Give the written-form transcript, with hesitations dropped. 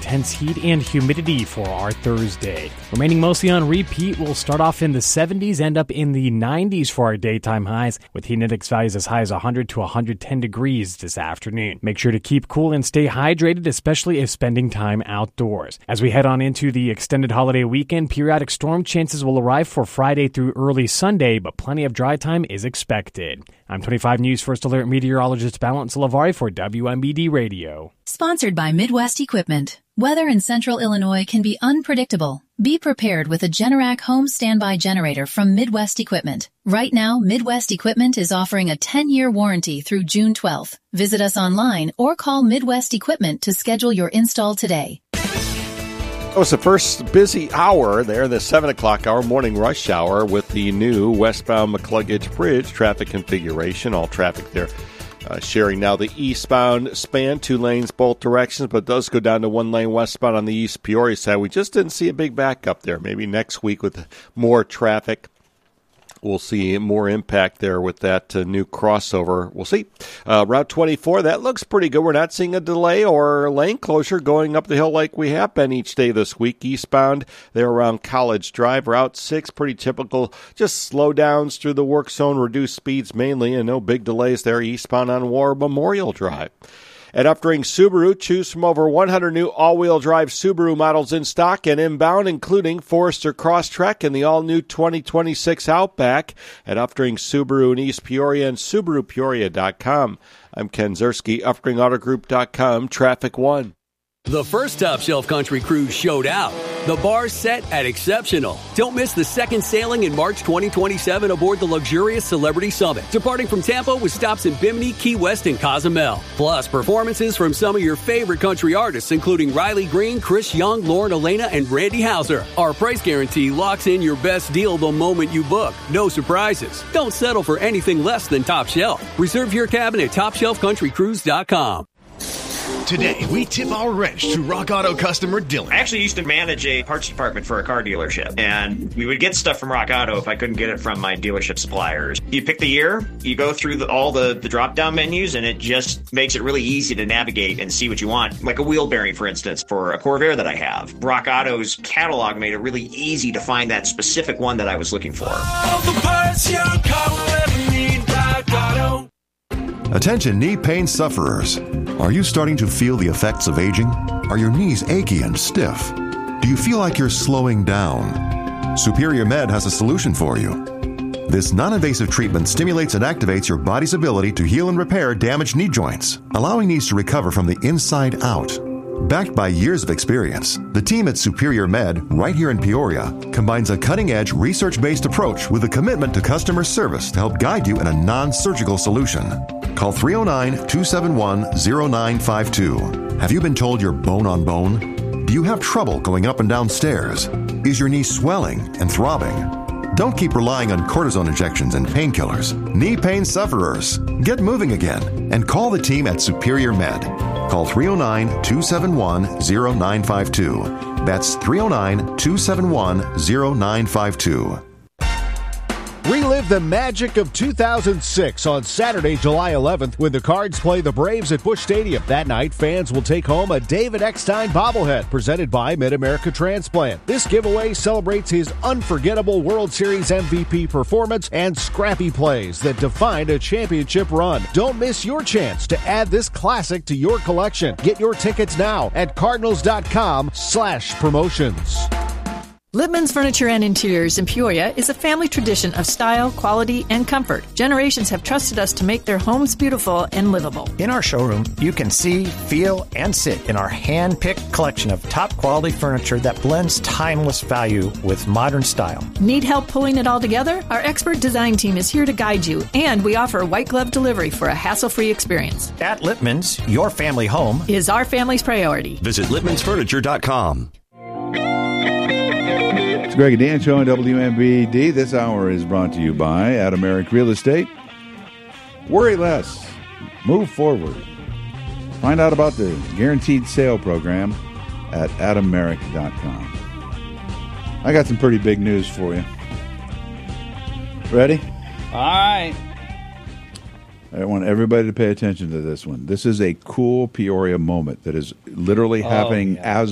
intense heat and humidity for our Thursday. Remaining mostly on repeat, we'll start off in the 70s, end up in the 90s for our daytime highs, with heat index values as high as 100 to 110 degrees this afternoon. Make sure to keep cool and stay hydrated, especially if spending time outdoors. As we head on into the extended holiday weekend, periodic storm chances will arrive for Friday through early Sunday, but plenty of dry time is expected. I'm 25 News First Alert meteorologist Balance Lavari for WMBD Radio. Sponsored by Midwest Equipment. Weather in central Illinois can be unpredictable. Be prepared with a Generac home standby generator from Midwest Equipment. Right now, Midwest Equipment is offering a 10-year warranty through June 12th. Visit us online or call Midwest Equipment to schedule your install today. It was the first busy hour there, the 7 o'clock hour, morning rush hour, with the new westbound McCluggage Bridge traffic configuration. All traffic there sharing now the eastbound span, 2 lanes both directions, but does go down to 1 lane westbound on the East Peoria side. We just didn't see a big backup there. Maybe next week with more traffic, we'll see more impact there with that new crossover. We'll see. Route 24, that looks pretty good. We're not seeing a delay or lane closure going up the hill like we have been each day this week. Eastbound, there around College Drive. Route 6, pretty typical. Just slowdowns through the work zone, reduced speeds mainly, and no big delays there eastbound on War Memorial Drive. At Updring Subaru, choose from over 100 new all-wheel drive Subaru models in stock and inbound, including Forester Crosstrek and the all-new 2026 Outback at Updring Subaru in East Peoria and SubaruPeoria.com. I'm Ken Zerski, UpdringAutoGroup.com, Traffic 1. The first Top Shelf Country Cruise showed out. The bar's set at exceptional. Don't miss the second sailing in March 2027 aboard the luxurious Celebrity Summit, departing from Tampa with stops in Bimini, Key West, and Cozumel. Plus, performances from some of your favorite country artists, including Riley Green, Chris Young, Lauren Elena, and Randy Houser. Our price guarantee locks in your best deal the moment you book. No surprises. Don't settle for anything less than Top Shelf. Reserve your cabin at TopShelfCountryCruise.com. Today, we tip our wrench to Rock Auto customer Dylan. I actually used to manage a parts department for a car dealership, and we would get stuff from Rock Auto if I couldn't get it from my dealership suppliers. You pick the year, you go through all the drop-down menus, and it just makes it really easy to navigate and see what you want. Like a wheel bearing, for instance, for a Corvair that I have. Rock Auto's catalog made it really easy to find that specific one that I was looking for. All the parts your car will ever need, Rock Auto. Attention knee pain sufferers. Are you starting to feel the effects of aging? Are your knees achy and stiff? Do you feel like you're slowing down? Superior Med has a solution for you. This non-invasive treatment stimulates and activates your body's ability to heal and repair damaged knee joints, allowing knees to recover from the inside out. Backed by years of experience, the team at Superior Med, right here in Peoria, combines a cutting-edge, research-based approach with a commitment to customer service to help guide you in a non-surgical solution. Call 309-271-0952. Have you been told you're bone on bone? Do you have trouble going up and down stairs? Is your knee swelling and throbbing? Don't keep relying on cortisone injections and painkillers. Knee pain sufferers, get moving again and call the team at Superior Med. Call 309-271-0952. That's 309-271-0952. Relive the magic of 2006 on Saturday, July 11th, when the Cards play the Braves at Busch Stadium. That night, fans will take home a David Eckstein bobblehead presented by Mid-America Transplant. This giveaway celebrates his unforgettable World Series MVP performance and scrappy plays that defined a championship run. Don't miss your chance to add this classic to your collection. Get your tickets now at Cardinals.com/promotions. Lippman's Furniture and Interiors in Peoria is a family tradition of style, quality, and comfort. Generations have trusted us to make their homes beautiful and livable. In our showroom, you can see, feel, and sit in our hand-picked collection of top-quality furniture that blends timeless value with modern style. Need help pulling it all together? Our expert design team is here to guide you, and we offer white glove delivery for a hassle-free experience. At Lippman's, your family home is our family's priority. Visit Lippman'sFurniture.com. It's Greg and Dan Show on WMBD. This hour is brought to you by Adameric Real Estate. Worry less. Move forward. Find out about the Guaranteed Sale Program at adameric.com. I got some pretty big news for you. Ready? All right. I want everybody to pay attention to this one. This is a cool Peoria moment that is literally happening as